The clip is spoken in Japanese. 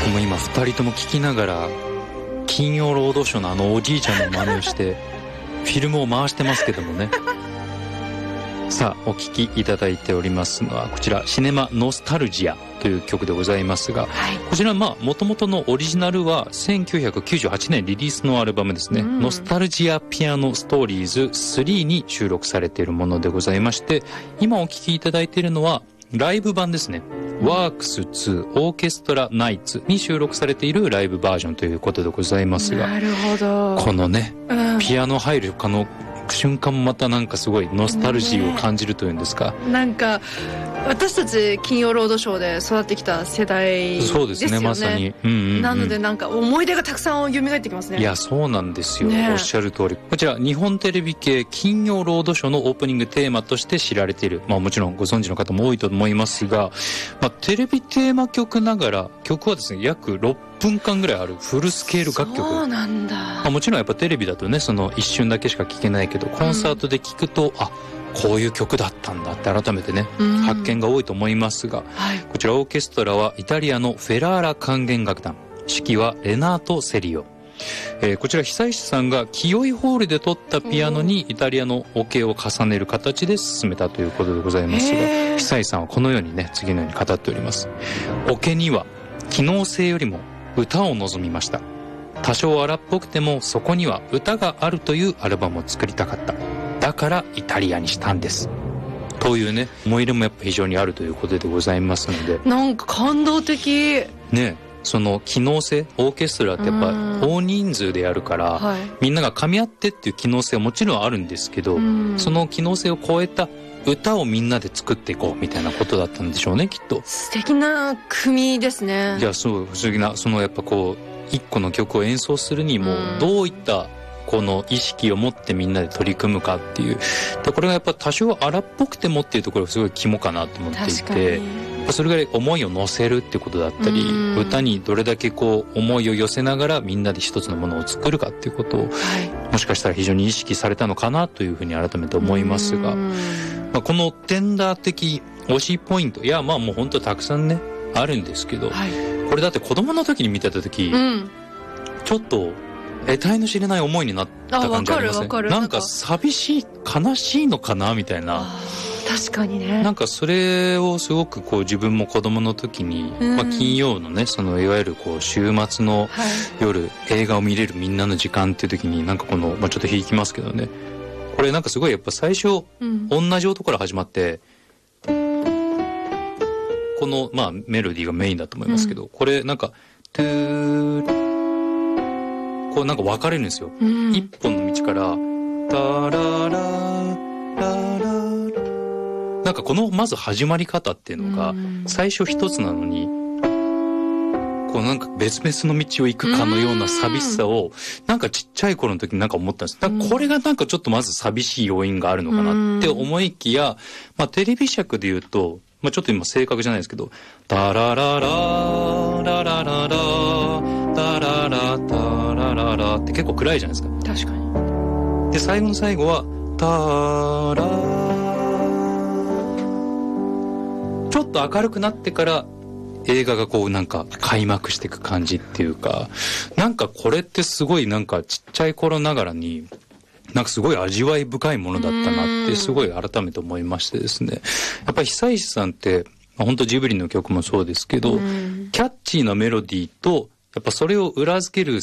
も今2人とも聞きながら金曜ロードショーのあのおじいちゃんの真似をしてフィルムを回してますけどもね。さあお聴きいただいておりますのはこちらシネマノスタルジアという曲でございますが、こちら元々のオリジナルは1998年リリースのアルバムですね、ノスタルジアピアノストーリーズ3に収録されているものでございまして、今お聴きいただいているのはライブ版ですね。ワークス2オーケストラナイツに収録されているライブバージョンということでございますが、 なるほど。 このね、ピアノ入るかの瞬間もまたなんかすごいノスタルジーを感じるというんですか、 なんか私たち金曜ロードショーで育ってきた世代ですよね。そうですね、まさに、なのでなんか思い出がたくさん蘇ってきますね。 いやそうなんですよ、おっしゃる通り。こちら日本テレビ系金曜ロードショーのオープニングテーマとして知られている、もちろんご存知の方も多いと思いますが、テレビテーマ曲ながら曲はですね約6分間ぐらいあるフルスケール楽曲。 そうなんだ。 もちろんやっぱテレビだとねその一瞬だけしか聴けないけど、コンサートで聴くと、こういう曲だったんだって改めてね、発見が多いと思いますが、こちらオーケストラはイタリアのフェラーラ管弦楽団、指揮はレナート・セリオ。こちら久石さんが清居ホールで撮ったピアノにイタリアのオケを重ねる形で進めたということでございますが、久石さんはこのようにね次のように語っております。オケには機能性よりも歌を望みました。多少荒っぽくてもそこには歌があるというアルバムを作りたかった。だからイタリアにしたんです。というね思い入れもやっぱ非常にあるということでございますので、 なんか感動的ね。その機能性、オーケストラってやっぱ大人数でやるから、みんなが噛み合ってっていう機能性はもちろんあるんですけど、その機能性を超えた歌をみんなで作っていこうみたいなことだったんでしょうね、きっと。 素敵な組ですね。 いやそう不思議な、そのやっぱこう一個の曲を演奏するにもどういったこの意識を持ってみんなで取り組むかっていう、でこれがやっぱ多少荒っぽくてもっていうところがすごい肝かなと思っていて、それぐらい思いを乗せるってことだったり、歌にどれだけこう思いを寄せながらみんなで一つのものを作るかっていうことを、もしかしたら非常に意識されたのかなというふうに改めて思いますが、このテンダー的推しポイント、いやもう本当たくさんねあるんですけど、これだって子供の時に見てた時、ちょっと得体の知れない思いになった感じありません？なんか寂しい悲しいのかなみたいな。 確かにね。 なんかそれをすごくこう自分も子供の時に、金曜のねそのいわゆるこう週末の夜、映画を見れるみんなの時間っていう時になんかこの、ちょっと弾きますけどね、これなんかすごいやっぱ最初、同じ音から始まってこのメロディーがメインだと思いますけど、これなんかトゥーこうなんか分かれるんですよ、一本の道からタララララ、なんかこのまず始まり方っていうのが最初一つなのに、こうなんか別々の道を行くかのような寂しさをなんかちっちゃい頃の時になんか思ったんです。なんかこれがなんかちょっとまず寂しい要因があるのかなって思いきや、テレビ尺で言うと、ちょっと今正確じゃないですけど、タラララララララタララタラララって結構暗いじゃないですか。 確かに。 で最後の最後はタラちょっと明るくなってから映画がこうなんか開幕していく感じっていうか、なんかこれってすごいなんかちっちゃい頃ながらになんかすごい味わい深いものだったなってすごい改めて思いましてですね、やっぱり久石さんって本当ジブリの曲もそうですけど、キャッチーなメロディーとやっぱそれを裏付ける